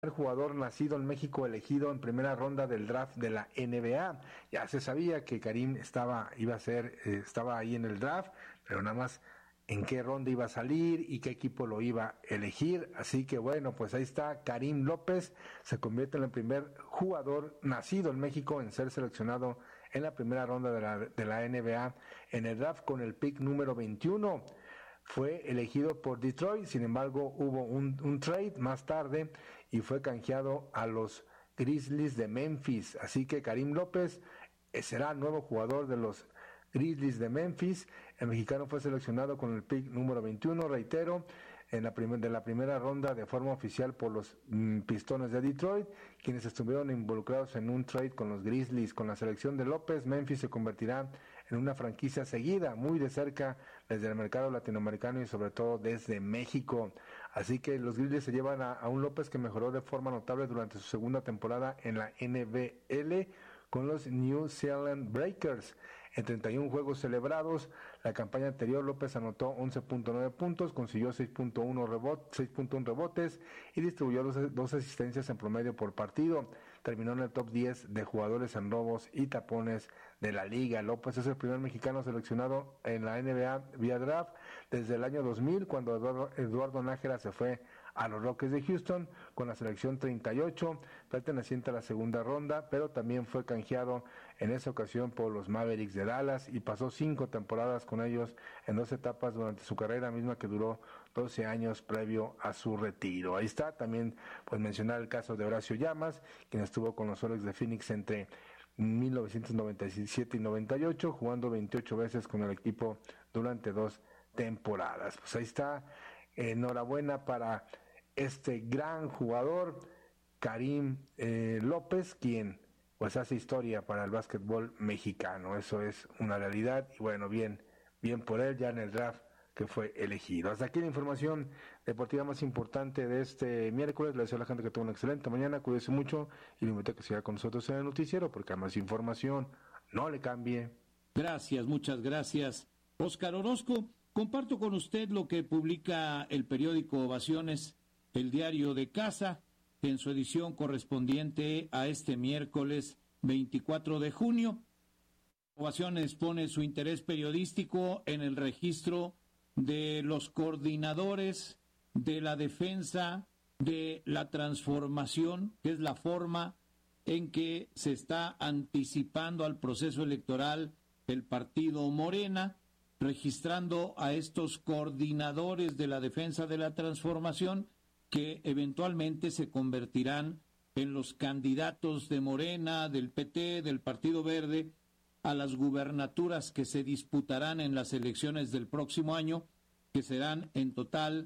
jugador nacido en México elegido en primera ronda del draft de la NBA. Ya se sabía que Karim estaba ahí en el draft, pero nada más en qué ronda iba a salir y qué equipo lo iba a elegir. Así que bueno, pues ahí está, Karim López se convierte en el primer jugador nacido en México en ser seleccionado en la primera ronda de la NBA en el draft con el pick número 21. Fue elegido por Detroit, sin embargo hubo un trade más tarde y fue canjeado a los Grizzlies de Memphis. Así que Karim López será nuevo jugador de los Grizzlies de Memphis. El mexicano fue seleccionado con el pick número 21, reitero, de la primera ronda de forma oficial por los Pistones de Detroit, quienes estuvieron involucrados en un trade con los Grizzlies. Con la selección de López, Memphis se convertirá en una franquicia seguida muy de cerca desde el mercado latinoamericano y sobre todo desde México. Así que los Grizzlies se llevan a un López que mejoró de forma notable durante su segunda temporada en la NBL con los New Zealand Breakers. En 31 juegos celebrados, la campaña anterior López anotó 11.9 puntos, consiguió 6.1 rebotes y distribuyó dos asistencias en promedio por partido. Terminó en el top 10 de jugadores en robos y tapones de la liga. López es el primer mexicano seleccionado en la NBA vía draft desde el año 2000, cuando Eduardo Nájera se fue a los Rockets de Houston con la selección 38, perteneciente a la segunda ronda, pero también fue canjeado en esa ocasión por los Mavericks de Dallas y pasó 5 temporadas con ellos en 2 etapas durante su carrera, misma que duró 12 años previo a su retiro. Ahí está, también pues mencionar el caso de Horacio Llamas, quien estuvo con los Soles de Phoenix entre 1997 y 98, jugando 28 veces con el equipo durante 2 temporadas. Pues ahí está, enhorabuena para este gran jugador, Karim López, quien pues hace historia para el básquetbol mexicano. Eso es una realidad y bueno, bien por él ya en el draft que fue elegido. Hasta aquí la información deportiva más importante de este miércoles. Le deseo a la gente que tenga una excelente mañana, cuídese mucho y le invito a que siga con nosotros en el noticiero porque hay más información. No le cambie. Gracias, muchas gracias, Óscar Orozco. Comparto con usted lo que publica el periódico Ovaciones, el diario de casa, en su edición correspondiente a este miércoles 24 de junio. Ovaciones pone su interés periodístico en el registro de los coordinadores de la defensa de la transformación, que es la forma en que se está anticipando al proceso electoral el partido Morena, registrando a estos coordinadores de la defensa de la transformación que eventualmente se convertirán en los candidatos de Morena, del PT, del Partido Verde, a las gubernaturas que se disputarán en las elecciones del próximo año, que serán en total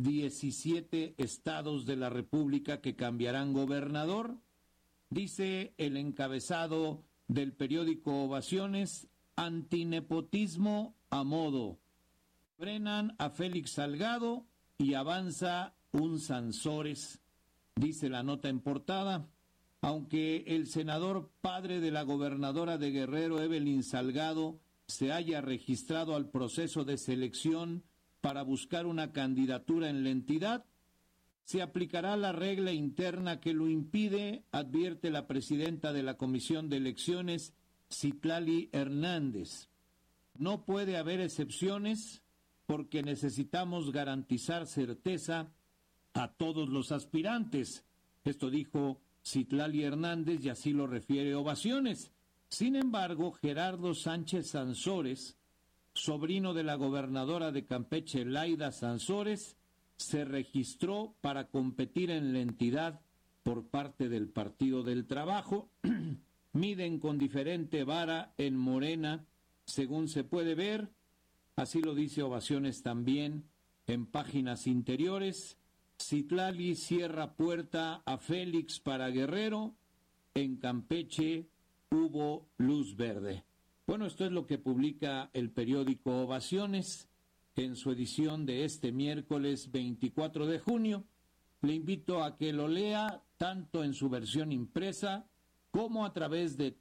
17 estados de la República que cambiarán gobernador. Dice el encabezado del periódico Ovaciones: antinepotismo a modo. Frenan a Félix Salgado y avanza un Sansores, dice la nota en portada. Aunque el senador padre de la gobernadora de Guerrero, Evelyn Salgado, se haya registrado al proceso de selección para buscar una candidatura en la entidad, se aplicará la regla interna que lo impide, advierte la presidenta de la Comisión de Elecciones, Citlali Hernández. No puede haber excepciones porque necesitamos garantizar certeza a todos los aspirantes. Esto dijo Citlali Hernández y así lo refiere Ovaciones. Sin embargo, Gerardo Sánchez Sansores, sobrino de la gobernadora de Campeche, Laida Sansores, se registró para competir en la entidad por parte del Partido del Trabajo. Miden con diferente vara en Morena, según se puede ver. Así lo dice Ovaciones también en páginas interiores. Citlali cierra puerta a Félix para Guerrero. En Campeche hubo luz verde. Bueno, esto es lo que publica el periódico Ovaciones en su edición de este miércoles 24 de junio. Le invito a que lo lea tanto en su versión impresa como a través de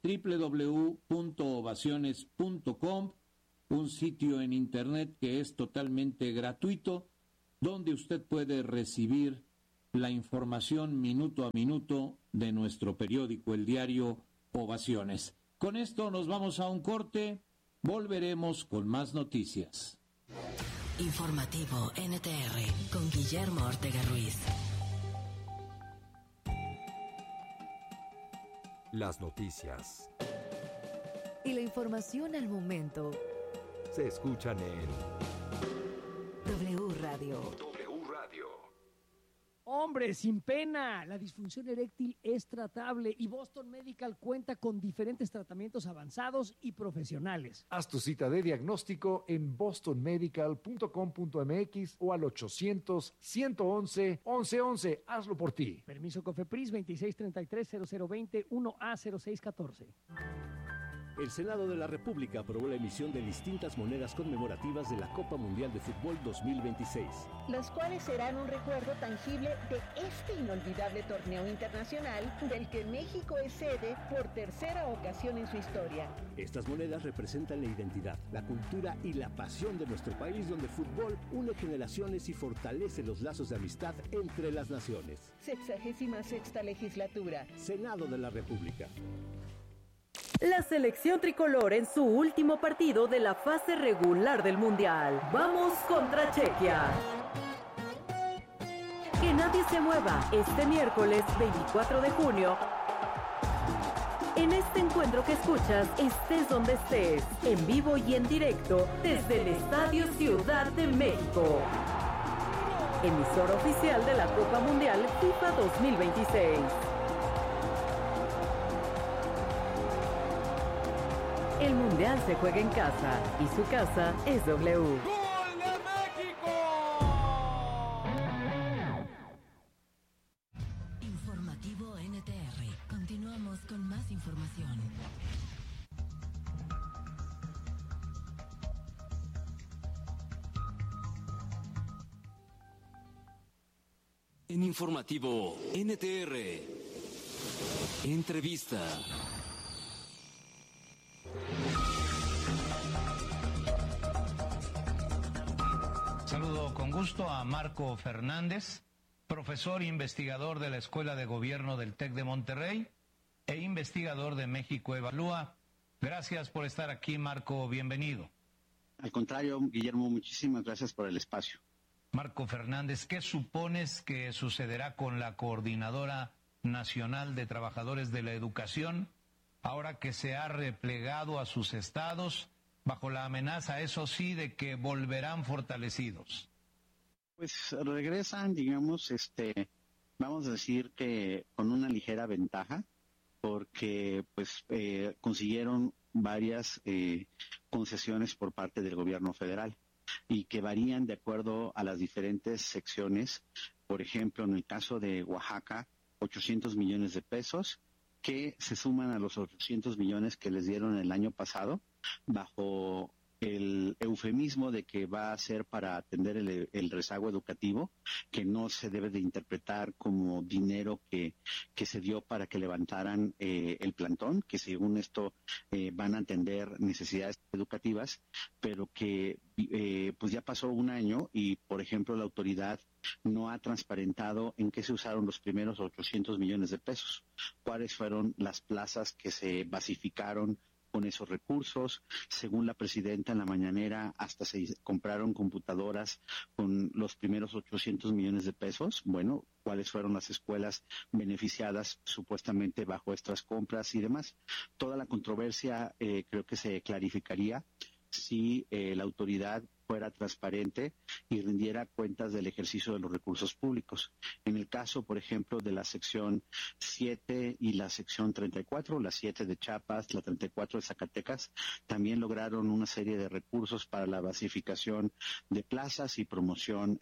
www.ovaciones.com, un sitio en internet que es totalmente gratuito, donde usted puede recibir la información minuto a minuto de nuestro periódico, el diario Ovaciones. Con esto nos vamos a un corte, volveremos con más noticias. Informativo NTR con Guillermo Ortega Ruiz. Las noticias y la información al momento se escuchan en W Radio. W Radio. Hombre, sin pena, la disfunción eréctil es tratable y Boston Medical cuenta con diferentes tratamientos avanzados y profesionales. Haz tu cita de diagnóstico en bostonmedical.com.mx o al 800-111-1111. Hazlo por ti. Permiso COFEPRIS 2633-0020 1A0614. El Senado de la República aprobó la emisión de distintas monedas conmemorativas de la Copa Mundial de Fútbol 2026. Los cuales serán un recuerdo tangible de este inolvidable torneo internacional del que México es sede por tercera ocasión en su historia. Estas monedas representan la identidad, la cultura y la pasión de nuestro país, donde el fútbol une generaciones y fortalece los lazos de amistad entre las naciones. 66ª legislatura. Senado de la República. La selección tricolor en su último partido de la fase regular del Mundial. Vamos contra Chequia. Que nadie se mueva este miércoles 24 de junio. En este encuentro que escuchas, estés donde estés, en vivo y en directo, desde el Estadio Ciudad de México. Emisora oficial de la Copa Mundial FIFA 2026. El Mundial se juega en casa y su casa es W. ¡Gol de México! Informativo NTR. Continuamos con más información. En Informativo NTR. Entrevista. Saludo con gusto a Marco Fernández, profesor e investigador de la Escuela de Gobierno del TEC de Monterrey e investigador de México Evalúa. Gracias por estar aquí, Marco, bienvenido. Al contrario, Guillermo, muchísimas gracias por el espacio. Marco Fernández, ¿qué supones que sucederá con la Coordinadora Nacional de Trabajadores de la Educación ahora que se ha replegado a sus estados bajo la amenaza, eso sí, de que volverán fortalecidos? Pues regresan, digamos, vamos a decir que con una ligera ventaja, porque pues consiguieron varias concesiones por parte del gobierno federal y que varían de acuerdo a las diferentes secciones. Por ejemplo, en el caso de Oaxaca, 800 millones de pesos, que se suman a los 800 millones que les dieron el año pasado, bajo el eufemismo de que va a ser para atender el rezago educativo, que no se debe de interpretar como dinero que se dio para que levantaran el plantón, que según esto van a atender necesidades educativas, pero que pues ya pasó un año y, por ejemplo, la autoridad no ha transparentado en qué se usaron los primeros 800 millones de pesos, cuáles fueron las plazas que se basificaron con esos recursos. Según la presidenta en la mañanera, hasta se compraron computadoras con los primeros 800 millones de pesos. Bueno, cuáles fueron las escuelas beneficiadas supuestamente bajo estas compras y demás. Toda la controversia creo que se clarificaría si la autoridad fuera transparente y rindiera cuentas del ejercicio de los recursos públicos. En el caso, por ejemplo, de la sección 7 y la sección 34, la 7 de Chiapas, la 34 de Zacatecas, también lograron una serie de recursos para la basificación de plazas y promoción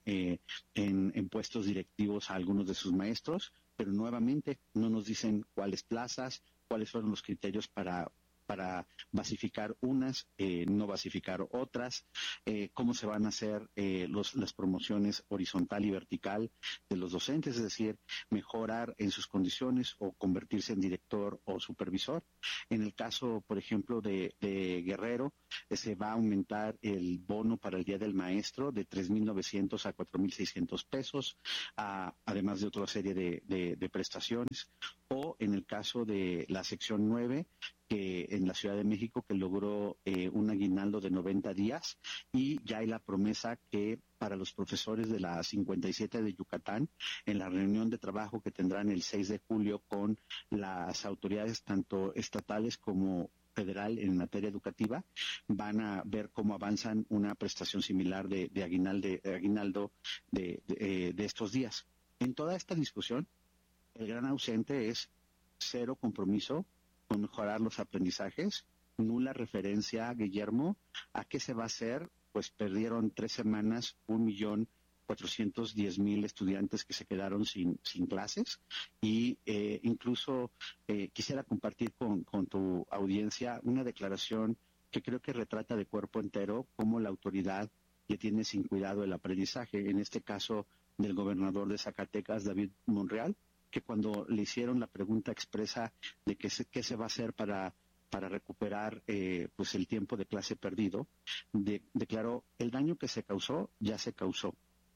en puestos directivos a algunos de sus maestros, pero nuevamente no nos dicen cuáles plazas, cuáles fueron los criterios para para basificar unas, no basificar otras, cómo se van a hacer las promociones horizontal y vertical de los docentes, es decir, mejorar en sus condiciones o convertirse en director o supervisor. En el caso, por ejemplo, de Guerrero, se va a aumentar el bono para el Día del Maestro de 3.900 a 4.600 pesos, además de otra serie de prestaciones. O en el caso de la sección 9, que en la Ciudad de México, que logró un aguinaldo de 90 días, y ya hay la promesa que para los profesores de la 57 de Yucatán, en la reunión de trabajo que tendrán el 6 de julio con las autoridades tanto estatales como federal en materia educativa, van a ver cómo avanzan una prestación similar de aguinaldo de estos días. En toda esta discusión, el gran ausente es cero compromiso con mejorar los aprendizajes, nula referencia, Guillermo, a qué se va a hacer. Pues perdieron 3 semanas 1.410.000 estudiantes que se quedaron sin clases, y incluso quisiera compartir con tu audiencia una declaración que creo que retrata de cuerpo entero cómo la autoridad que tiene sin cuidado el aprendizaje, en este caso del gobernador de Zacatecas, David Monreal, que cuando le hicieron la pregunta expresa de qué se va a hacer para recuperar pues el tiempo de clase perdido, declaró: el daño que se causó ya se causó.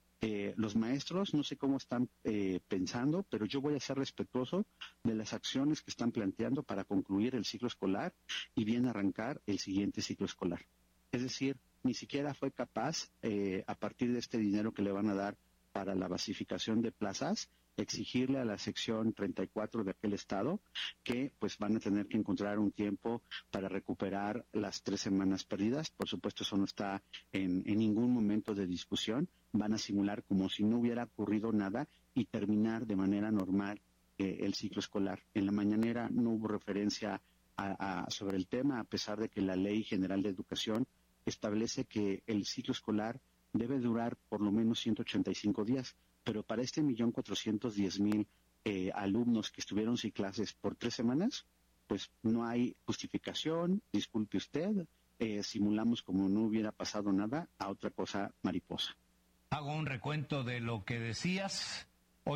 Los maestros no sé cómo están pensando, pero yo voy a ser respetuoso de las acciones que están planteando para concluir el ciclo escolar y bien arrancar el siguiente ciclo escolar. Es decir, ni siquiera fue capaz, a partir de este dinero que le van a dar para la basificación de plazas, exigirle a la sección 34 de aquel estado que pues van a tener que encontrar un tiempo para recuperar las 3 semanas perdidas. Por supuesto, eso no está en ningún momento de discusión. Van a simular como si no hubiera ocurrido nada y terminar de manera normal el ciclo escolar. En la mañanera no hubo referencia sobre el tema, a pesar de que la Ley General de Educación establece que el ciclo escolar debe durar por lo menos 185 días. Pero para este 1.410.000 alumnos que estuvieron sin clases por 3 semanas, pues no hay justificación. Disculpe usted, simulamos como no hubiera pasado nada a otra cosa mariposa. Hago un recuento de lo que decías: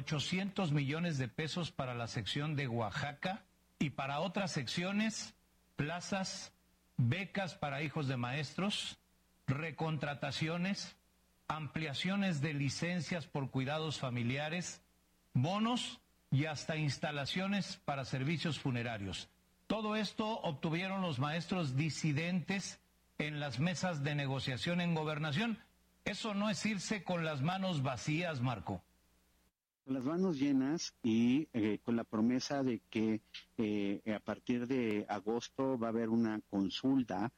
800 millones de pesos para la sección de Oaxaca, y para otras secciones, plazas, becas para hijos de maestros, recontrataciones, ampliaciones de licencias por cuidados familiares, bonos y hasta instalaciones para servicios funerarios. Todo esto obtuvieron los maestros disidentes en las mesas de negociación en Gobernación. Eso no es irse con las manos vacías, Marco. Con las manos llenas y con la promesa de que a partir de agosto va a haber una consulta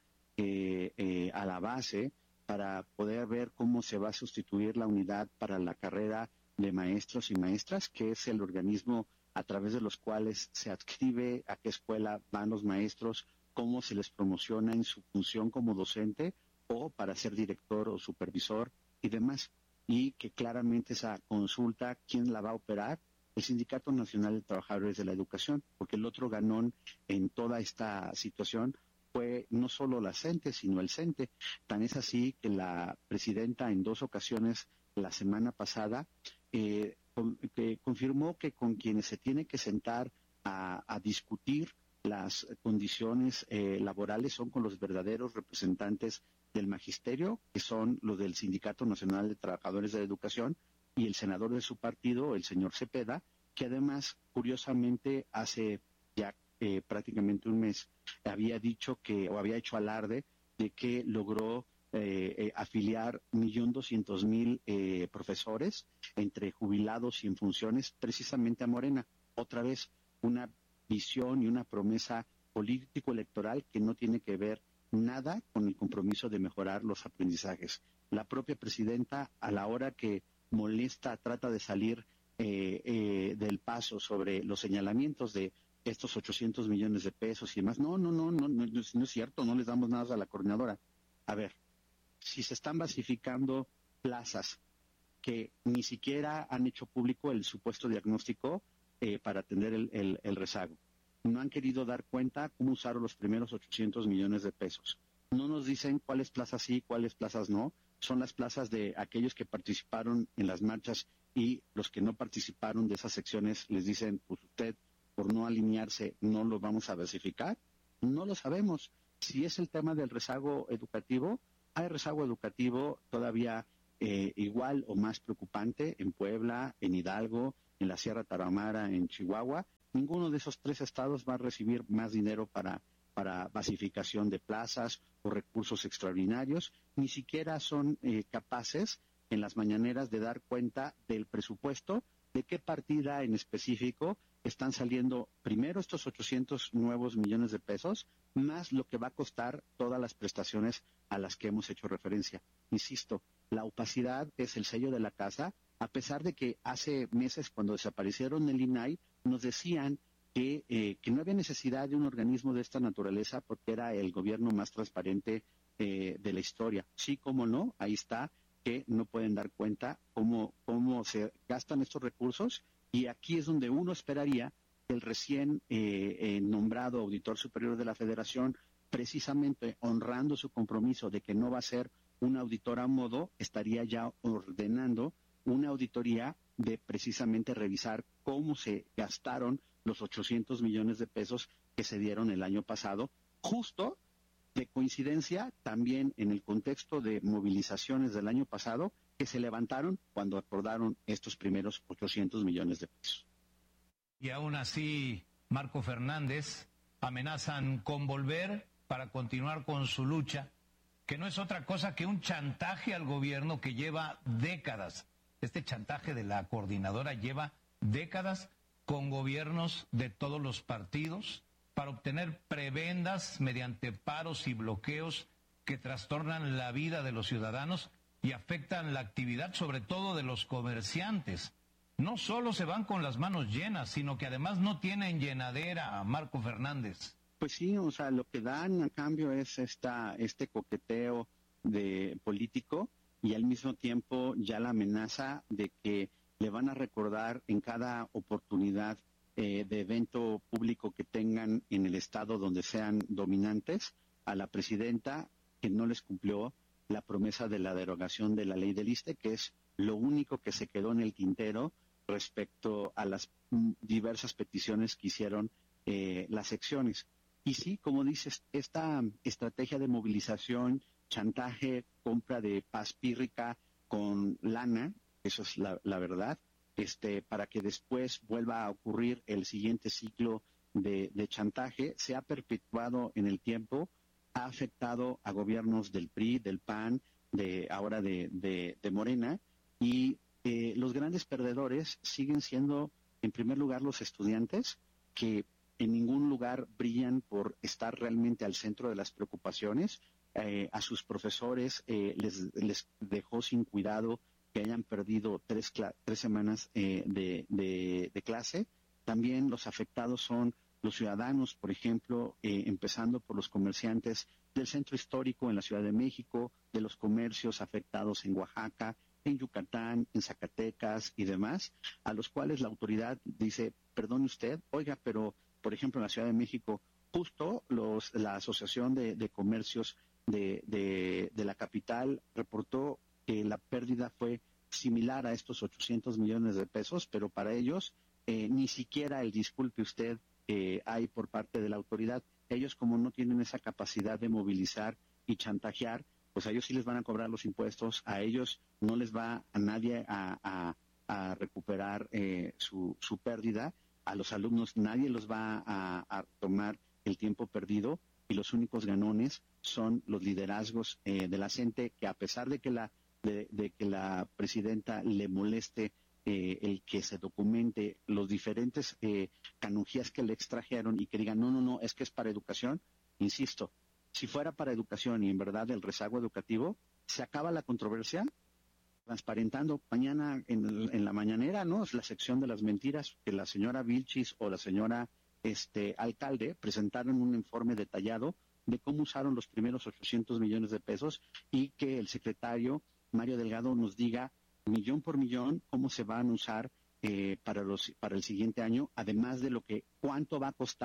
a la base para poder ver cómo se va a sustituir la unidad para la carrera de maestros y maestras, que es el organismo a través de los cuales se adscribe a qué escuela van los maestros, cómo se les promociona en su función como docente o para ser director o supervisor y demás. Y que claramente esa consulta, ¿quién la va a operar? El Sindicato Nacional de Trabajadores de la Educación, porque el otro ganón en toda esta situación fue no solo la CENTE, sino el CENTE. Tan es así que la presidenta en 2 ocasiones la semana pasada que confirmó que con quienes se tiene que sentar a discutir las condiciones laborales son con los verdaderos representantes del magisterio, que son los del Sindicato Nacional de Trabajadores de la Educación, y el senador de su partido, el señor Cepeda, que además, curiosamente, hace ya prácticamente un mes, había dicho que, o había hecho alarde de que logró afiliar 1.200.000 profesores entre jubilados y en funciones precisamente a Morena. Otra vez una visión y una promesa político-electoral que no tiene que ver nada con el compromiso de mejorar los aprendizajes. La propia presidenta, a la hora que molesta, trata de salir del paso sobre los señalamientos de estos 800 millones de pesos y demás. No es cierto, no les damos nada a la coordinadora. A ver, si se están basificando plazas que ni siquiera han hecho público el supuesto diagnóstico para atender el rezago, no han querido dar cuenta cómo usaron los primeros 800 millones de pesos. No nos dicen cuáles plazas sí, cuáles plazas no. Son las plazas de aquellos que participaron en las marchas, y los que no participaron de esas secciones les dicen, pues usted, por no alinearse, no lo vamos a versificar. No lo sabemos. Si es el tema del rezago educativo, hay rezago educativo todavía igual o más preocupante en Puebla, en Hidalgo, en la Sierra Tarahumara, en Chihuahua. Ninguno de esos 3 estados va a recibir más dinero para basificación de plazas o recursos extraordinarios. Ni siquiera son capaces en las mañaneras de dar cuenta del presupuesto, de qué partida en específico están saliendo primero estos 800 nuevos millones de pesos, más lo que va a costar todas las prestaciones a las que hemos hecho referencia. Insisto, la opacidad es el sello de la casa, a pesar de que hace meses, cuando desaparecieron el INAI, nos decían que no había necesidad de un organismo de esta naturaleza porque era el gobierno más transparente de la historia. Sí, cómo no, ahí está, que no pueden dar cuenta cómo se gastan estos recursos, y aquí es donde uno esperaría que el recién nombrado auditor superior de la Federación, precisamente honrando su compromiso de que no va a ser un auditor a modo, estaría ya ordenando una auditoría de precisamente revisar cómo se gastaron los 800 millones de pesos que se dieron el año pasado, justo de coincidencia también en el contexto de movilizaciones del año pasado que se levantaron cuando acordaron estos primeros 800 millones de pesos. Y aún así, Marco Fernández, amenazan con volver para continuar con su lucha, que no es otra cosa que un chantaje al gobierno que lleva décadas. Este chantaje de la coordinadora lleva décadas con gobiernos de todos los partidos para obtener prebendas mediante paros y bloqueos que trastornan la vida de los ciudadanos y afectan la actividad, sobre todo de los comerciantes. No solo se van con las manos llenas, sino que además no tienen llenadera, Marco Fernández. Pues sí, o sea, lo que dan a cambio es este coqueteo de político, y al mismo tiempo ya la amenaza de que le van a recordar en cada oportunidad de evento público que tengan en el estado donde sean dominantes a la presidenta que no les cumplió la promesa de la derogación de la ley del ISSSTE, que es lo único que se quedó en el tintero respecto a las diversas peticiones que hicieron las secciones. Y sí, como dices, esta estrategia de movilización, chantaje, compra de paz pírrica con lana, eso es la verdad, para que después vuelva a ocurrir el siguiente ciclo de chantaje, se ha perpetuado en el tiempo, ha afectado a gobiernos del PRI, del PAN, ahora de Morena, y los grandes perdedores siguen siendo, en primer lugar, los estudiantes, que en ningún lugar brillan por estar realmente al centro de las preocupaciones. A sus profesores les dejó sin cuidado que hayan perdido tres semanas de clase. También los afectados son los ciudadanos, por ejemplo, empezando por los comerciantes del centro histórico en la Ciudad de México, de los comercios afectados en Oaxaca, en Yucatán, en Zacatecas y demás, a los cuales la autoridad dice, perdone usted, oiga, pero, por ejemplo, en la Ciudad de México, justo la Asociación de Comercios de la capital reportó que la pérdida fue similar a estos 800 millones de pesos, pero para ellos ni siquiera el disculpe usted hay por parte de la autoridad. Ellos, como no tienen esa capacidad de movilizar y chantajear, pues a ellos sí les van a cobrar los impuestos, a ellos no les va a nadie a recuperar su pérdida, a los alumnos nadie los va a tomar el tiempo perdido, y los únicos ganones son los liderazgos de la gente, que a pesar de que la presidenta le moleste el que se documente los diferentes canonjías que le extrajeron y que digan, no, es que es para educación, insisto, si fuera para educación y en verdad el rezago educativo, se acaba la controversia transparentando mañana en la mañanera, ¿no? Es la sección de las mentiras, que la señora Vilchis o la señora alcalde presentaron un informe detallado de cómo usaron los primeros 800 millones de pesos, y que el secretario Mario Delgado nos diga millón por millón cómo se van a usar para el siguiente año, además de cuánto va a costar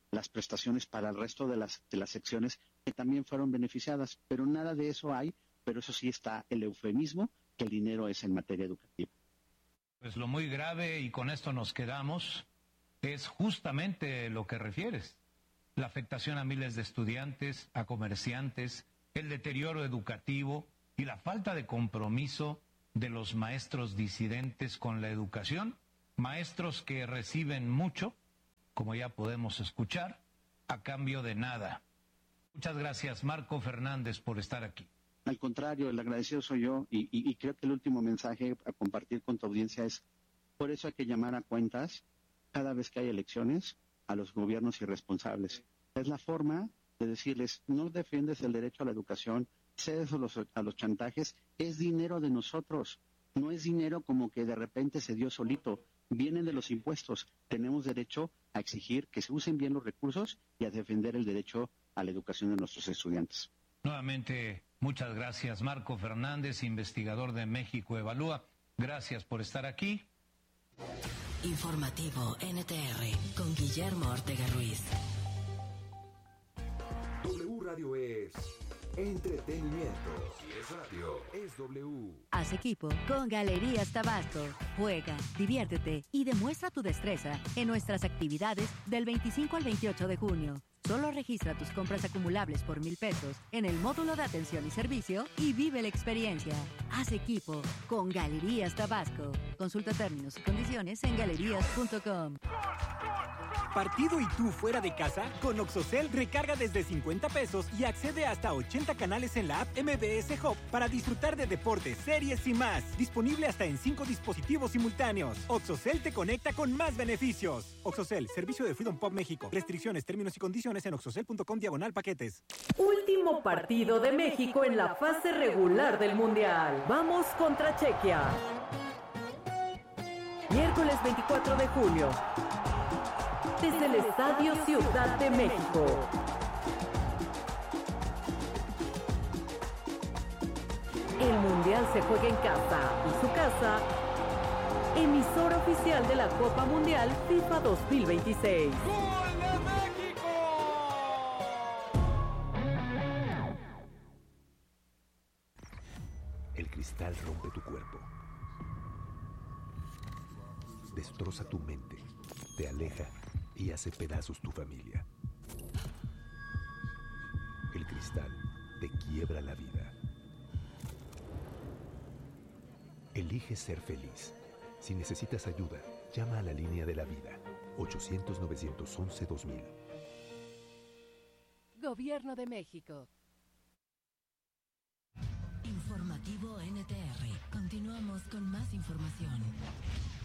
las prestaciones para el resto de las secciones que también fueron beneficiadas, pero nada de eso hay, pero eso sí está el eufemismo que el dinero es en materia educativa. Pues lo muy grave, y con esto nos quedamos, es justamente lo que refieres. La afectación a miles de estudiantes, a comerciantes, el deterioro educativo y la falta de compromiso de los maestros disidentes con la educación, maestros que reciben mucho, como ya podemos escuchar, a cambio de nada. Muchas gracias, Marco Fernández, por estar aquí. Al contrario, el agradecido soy yo, y creo que el último mensaje a compartir con tu audiencia es, por eso hay que llamar a cuentas cada vez que hay elecciones a los gobiernos irresponsables. Es la forma de decirles, no defiendes el derecho a la educación, cedes a los chantajes, es dinero de nosotros, no es dinero como que de repente se dio solito, vienen de los impuestos, tenemos derecho a exigir que se usen bien los recursos y a defender el derecho a la educación de nuestros estudiantes. Nuevamente, muchas gracias, Marco Fernández, investigador de México Evalúa. Gracias por estar aquí. Informativo NTR con Guillermo Ortega Ruiz. W Radio es entretenimiento. Si es radio, es W. Haz equipo con Galerías Tabasco. Juega, diviértete y demuestra tu destreza en nuestras actividades del 25 al 28 de junio. Solo registra tus compras acumulables por 1,000 pesos en el módulo de atención y servicio y vive la experiencia. Haz equipo con Galerías Tabasco. Consulta términos y condiciones en galerías.com. ¿Partido y tú fuera de casa? Con Oxocel recarga desde 50 pesos y accede hasta 80 canales en la app MBS Hub para disfrutar de deportes, series y más. Disponible hasta en 5 dispositivos simultáneos. Oxocel te conecta con más beneficios. Oxocel, servicio de Freedom Pop México. Restricciones, términos y condiciones en oxocel.com/paquetes. Último partido de México en la fase regular del Mundial. Vamos contra Chequia. Miércoles 24 de julio. Desde el Estadio Ciudad de México. El Mundial se juega en casa y su casa, emisora oficial de la Copa Mundial FIFA 2026. ¡Gol de México! El cristal rompe tu cuerpo. Destroza tu mente, te aleja y hace pedazos tu familia. El cristal te quiebra la vida. Elige ser feliz. Si necesitas ayuda, llama a la línea de la vida, 800-911-2000. Gobierno de México. Informativo NTR. Continuamos con más información.